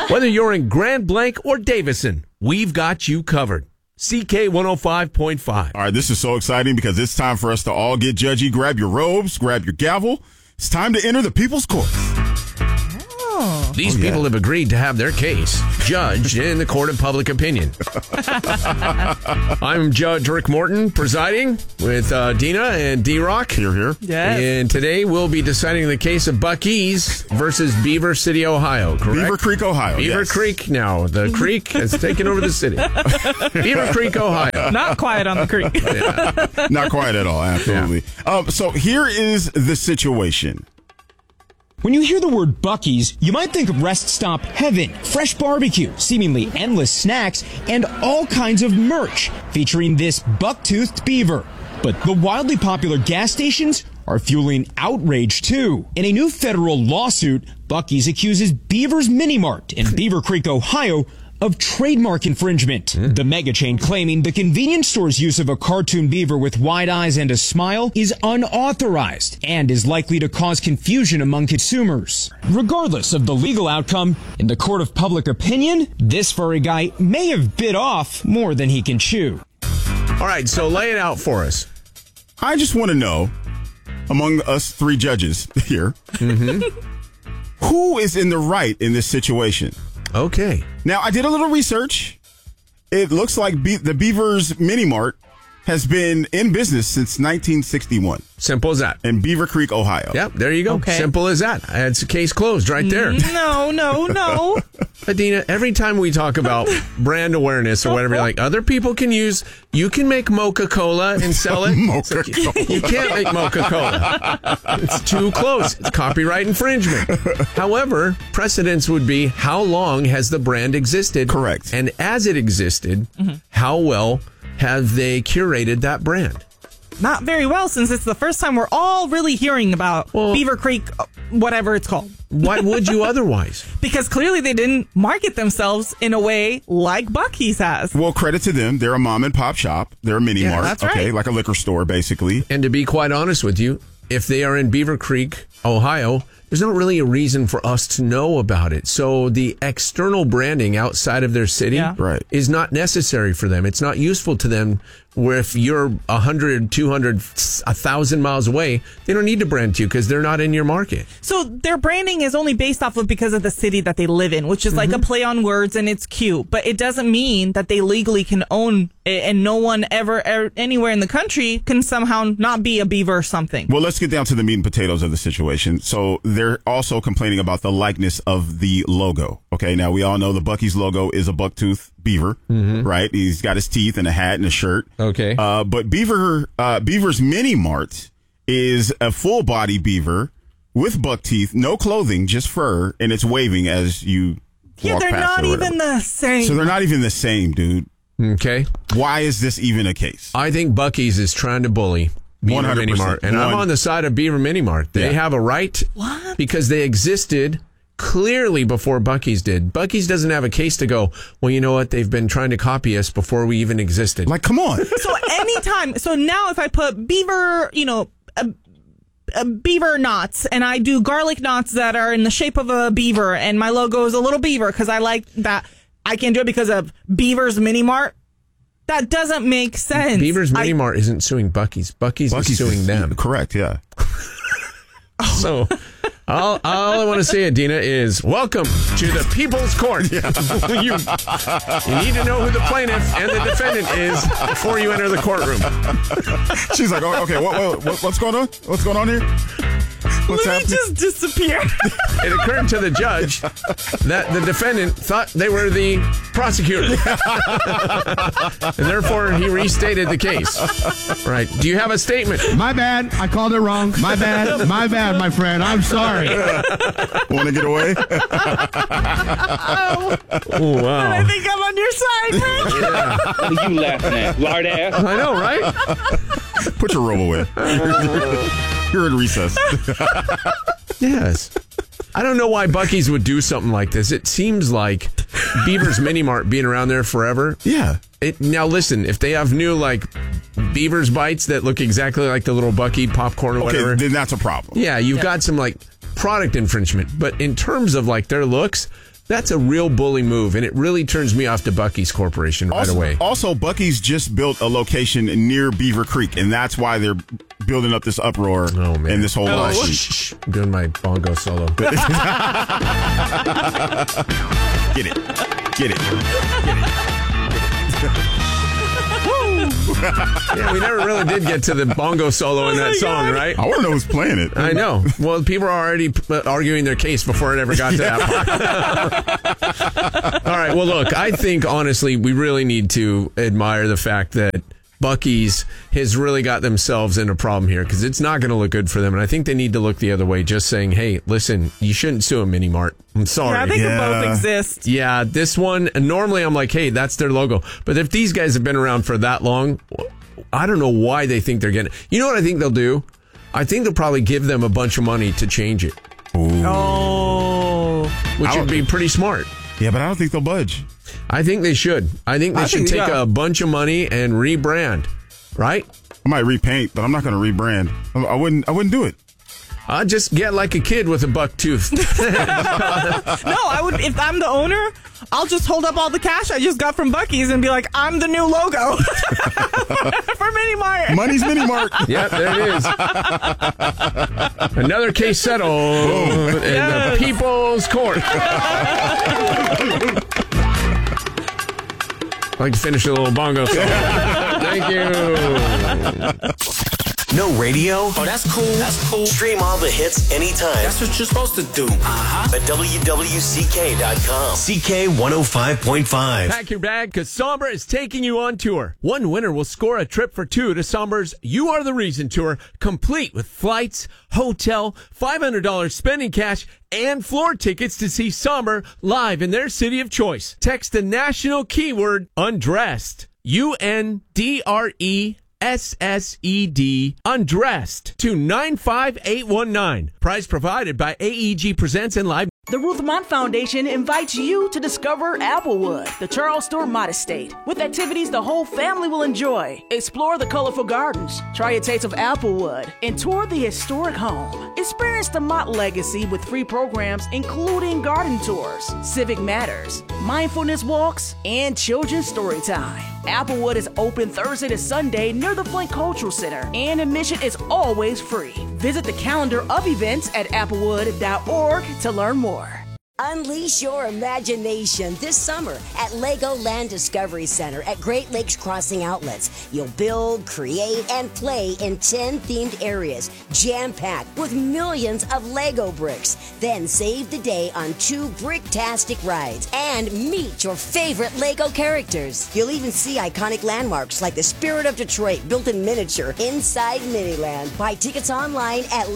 Whether you're in Grand Blanc or Davison, we've got you covered. CK 105.5. All right, this is so exciting because it's time for us to all get judgy. Grab your robes, grab your gavel. It's time to enter the People's Court. These people have agreed to have their case judged in the court of public opinion. I'm Judge Rick Morton presiding with Dina and D-Rock. Here. Yes. And today we'll be deciding the case of Buc-ee's versus Beaver City, Ohio, correct? Beaver Creek, Ohio. Beaver yes. Creek now. The creek has taken over the city. Beaver Creek, Ohio. Not quiet on the creek. Yeah. Not quiet at all, absolutely. So here is the situation. When you hear the word Buc-ee's, you might think of rest stop heaven, fresh barbecue, seemingly endless snacks, and all kinds of merch featuring this buck-toothed beaver. But the wildly popular gas stations are fueling outrage too. In a new federal lawsuit, Buc-ee's accuses Beaver's Mini Mart in Beaver Creek, Ohio, of trademark infringement. The mega chain claiming the convenience store's use of a cartoon beaver with wide eyes and a smile is unauthorized and is likely to cause confusion among consumers. Regardless of the legal outcome, in the court of public opinion, this furry guy may have bit off more than he can chew. All right, so lay it out for us. I just want to know, among us three judges here, who is in the right in this situation? Okay. Now, I did a little research. It looks like the Beaver's Mini Mart has been in business since 1961. Simple as that. In Beaver Creek, Ohio. Yep, there you go. Okay. Simple as that. It's a case closed right there. No. Adina, every time we talk about brand awareness or whatever, like other people can use, you can make Mocha-Cola and sell it. Mocha-Cola. You can't make Mocha-Cola. It's too close. It's copyright infringement. However, precedence would be how long has the brand existed? Correct. And as it existed, how well have they curated that brand? Not very well, since it's the first time we're all really hearing about Beaver Creek, whatever it's called. Why would you otherwise? Because clearly they didn't market themselves in a way like Buc-ee's has. Well, credit to them. They're a mom and pop shop. They're a mini mart. That's okay, right. like a liquor store, basically. And to be quite honest with you, if they are in Beaver Creek, Ohio, there's not really a reason for us to know about it. So the external branding outside of their city Right. is not necessary for them. It's not useful to them. Where if you're 100, 200, 1,000 miles away, they don't need to brand you because they're not in your market. So their branding is only based off of because of the city that they live in, which is like a play on words, and it's cute. But it doesn't mean that they legally can own it, and no one ever anywhere in the country can somehow not be a beaver or something. Well, let's get down to the meat and potatoes of the situation. So they're also complaining about the likeness of the logo. Okay, now we all know the Buc-ee's logo is a bucktooth beaver, right? He's got his teeth and a hat and a shirt. Okay. But Beaver's Mini Mart is a full body beaver with buck teeth, no clothing, just fur, and it's waving as you walk They're past not or even whatever. the same. So they're not even the same, dude. Okay. Why is this even a case? I think Buc-ee's is trying to bully Beaver 100%. Mini Mart. And I'm on the side of Beaver Mini Mart. They have a right because they existed clearly before Buc-ee's did. Buc-ee's doesn't have a case to go, well, you know what? They've been trying to copy us before we even existed. Like, come on. So now if I put beaver, beaver knots, and I do garlic knots that are in the shape of a beaver, and my logo is a little beaver because I like that, I can do it because of Beaver's Mini Mart. That doesn't make sense. Beaver's Mini Mart isn't suing Buc-ee's. Buc-ee's is suing them. Correct, yeah. So all I want to say, Adina, is welcome to the People's Court. You need to know who the plaintiff and the defendant is before you enter the courtroom. She's like, oh, okay, what's going on? What's going on here? What's Let me happening? just disappear. It occurred to the judge that the defendant thought they were the prosecutor. And therefore, he restated the case. Right. Do you have a statement? My bad. I called it wrong. My bad, my friend. I'm sorry. Want to get away? Oh, wow. I think I'm on your side, Rick. What are you laughing at, lard ass? I know, right? Put your robe away. You're in recess. Yes. I don't know why Buc-ee's would do something like this. It seems like Beaver's Mini Mart being around there forever. Yeah. Now, listen, if they have new, Beaver's Bites that look exactly like the little Buc-ee popcorn or whatever. Okay, then that's a problem. Yeah, you've got some, product infringement. But in terms of, their looks, That's a real bully move, and it really turns me off to Buc-ee's Corporation right away. Also, Buc-ee's just built a location near Beaver Creek, and that's why they're building up this uproar and this whole lawsuit. I'm doing my bongo solo. Get it. Yeah, we never really did get to the bongo solo in that song, right? I want to know who's playing it. I know. Well, people are already arguing their case before it ever got to that part. All right. Well, look, I think, honestly, we really need to admire the fact that Buc-ee's has really got themselves in a problem here because it's not going to look good for them. And I think they need to look the other way, just saying, hey, listen, you shouldn't sue a Mini Mart. I'm sorry. Yeah, I think they both exist. Yeah, this one, normally I'm like, hey, that's their logo. But if these guys have been around for that long, I don't know why they think they're getting it. You know what I think they'll do? I think they'll probably give them a bunch of money to change it. Ooh. Oh. Which would be pretty smart. Yeah, but I don't think they'll budge. I think they should. I think they should take a bunch of money and rebrand, right? I might repaint, but I'm not going to rebrand. I wouldn't do it. I'd just get like a kid with a buck tooth. No, I would. If I'm the owner, I'll just hold up all the cash I just got from Buc-ee's and be like, I'm the new logo for Mini Mart. Money's Mini Mart. Yep, there it is. Another case settled in the People's Court. I'd like to finish a little bongo song. Thank you. No radio? Oh, that's cool. That's cool. Stream all the hits anytime. That's what you're supposed to do. At WWCK.com. CK 105.5. Pack your bag because Somber is taking you on tour. One winner will score a trip for two to Somber's You Are the Reason tour, complete with flights, hotel, $500 spending cash, and floor tickets to see Somber live in their city of choice. Text the national keyword undressed. UNDRESSED undressed to 95819. Prize provided by AEG Presents and Live. The Ruth Mott Foundation invites you to discover Applewood, the Charles Stewart Mott Estate, with activities the whole family will enjoy. Explore the colorful gardens, try a taste of Applewood, and tour the historic home. Experience the Mott legacy with free programs including garden tours, civic matters, mindfulness walks, and children's story time. Applewood is open Thursday to Sunday near the Flint Cultural Center, and admission is always free. Visit the calendar of events at applewood.org to learn more. Unleash your imagination this summer at Legoland Discovery Center at Great Lakes Crossing Outlets. You'll build, create, and play in 10 themed areas, jam-packed with millions of Lego bricks. Then save the day on 2 bricktastic rides and meet your favorite Lego characters. You'll even see iconic landmarks like the Spirit of Detroit built in miniature inside Miniland. Buy tickets online at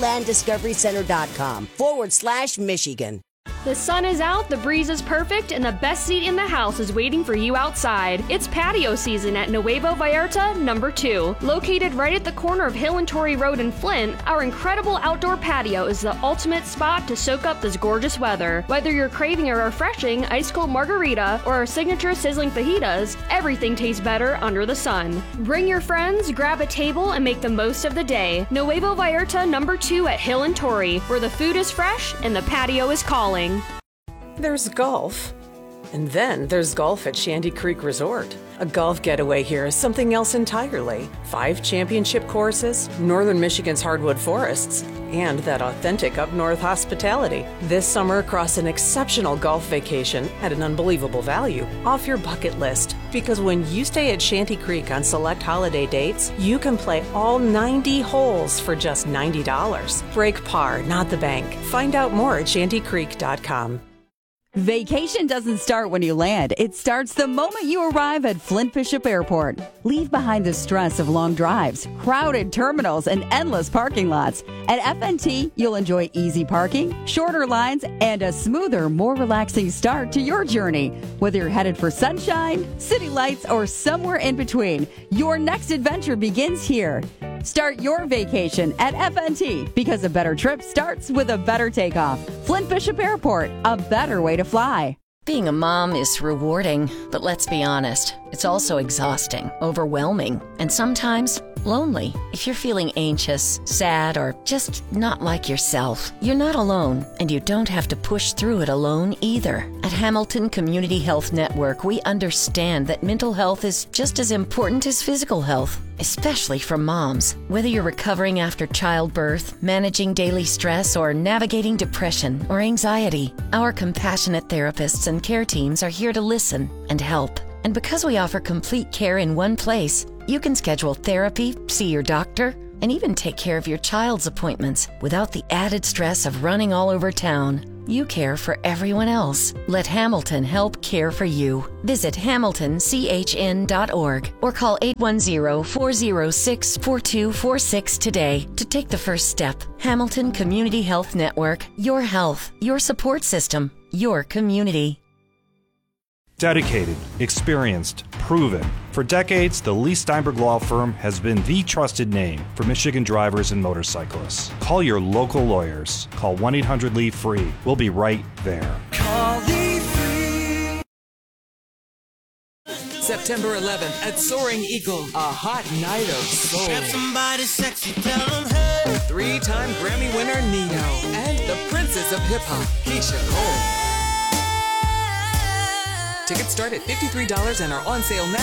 LegolandDiscoveryCenter.com/Michigan. The sun is out, the breeze is perfect, and the best seat in the house is waiting for you outside. It's patio season at Nuevo Vallarta No. 2. Located right at the corner of Hill and Torrey Road in Flint, our incredible outdoor patio is the ultimate spot to soak up this gorgeous weather. Whether you're craving a refreshing ice-cold margarita or our signature sizzling fajitas, everything tastes better under the sun. Bring your friends, grab a table, and make the most of the day. Nuevo Vallarta No. 2 at Hill and Torrey, where the food is fresh and the patio is calling. There's golf, and then there's golf at Shanty Creek Resort. A golf getaway here is something else entirely. 5 championship courses, northern Michigan's hardwood forests, and that authentic up-north hospitality. This summer, cross an exceptional golf vacation at an unbelievable value off your bucket list. Because when you stay at Shanty Creek on select holiday dates, you can play all 90 holes for just $90. Break par, not the bank. Find out more at shantycreek.com. Vacation doesn't start when you land. It starts the moment you arrive at Flint Bishop Airport. Leave behind the stress of long drives, crowded terminals, and endless parking lots. At FNT, you'll enjoy easy parking, shorter lines, and a smoother, more relaxing start to your journey. Whether you're headed for sunshine, city lights, or somewhere in between, your next adventure begins here. Start your vacation at FNT because a better trip starts with a better takeoff. Flint Bishop Airport, a better way to fly. Being a mom is rewarding, but let's be honest, it's also exhausting, overwhelming, and sometimes lonely, if you're feeling anxious, sad, or just not like yourself, you're not alone, and you don't have to push through it alone either. At Hamilton Community Health Network, we understand that mental health is just as important as physical health, especially for moms. Whether you're recovering after childbirth, managing daily stress, or navigating depression or anxiety, our compassionate therapists and care teams are here to listen and help. And because we offer complete care in one place, you can schedule therapy, see your doctor, and even take care of your child's appointments without the added stress of running all over town. You care for everyone else. Let Hamilton help care for you. Visit hamiltonchn.org or call 810-406-4246 today to take the first step. Hamilton Community Health Network. Your health, your support system, your community. Dedicated, experienced, proven. For decades, the Lee Steinberg Law Firm has been the trusted name for Michigan drivers and motorcyclists. Call your local lawyers. Call 1-800-LEE-FREE. We'll be right there. Call Lee Free. September 11th at Soaring Eagle, a hot night of soul. Grab somebody sexy, tell them hey. 3-time Grammy winner Nino and the princess of hip hop, Keisha Cole. Tickets start at $53 and are on sale now.